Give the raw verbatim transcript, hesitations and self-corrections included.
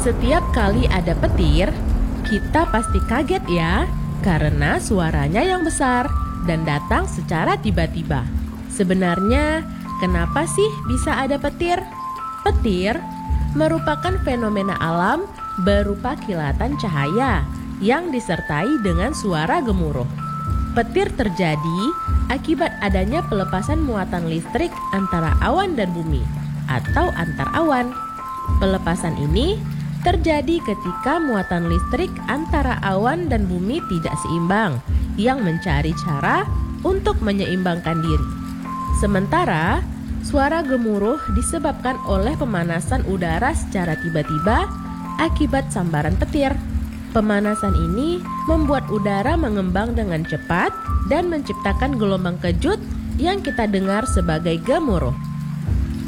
Setiap kali ada petir, kita pasti kaget ya, karena suaranya yang besar dan datang secara tiba-tiba. Sebenarnya, kenapa sih bisa ada petir? Petir merupakan fenomena alam berupa kilatan cahaya yang disertai dengan suara gemuruh. Petir terjadi akibat adanya pelepasan muatan listrik antara awan dan bumi atau antar awan. Pelepasan ini terjadi ketika muatan listrik antara awan dan bumi tidak seimbang, yang mencari cara untuk menyeimbangkan diri. Sementara, suara gemuruh disebabkan oleh pemanasan udara secara tiba-tiba akibat sambaran petir. Pemanasan ini membuat udara mengembang dengan cepat dan menciptakan gelombang kejut yang kita dengar sebagai gemuruh.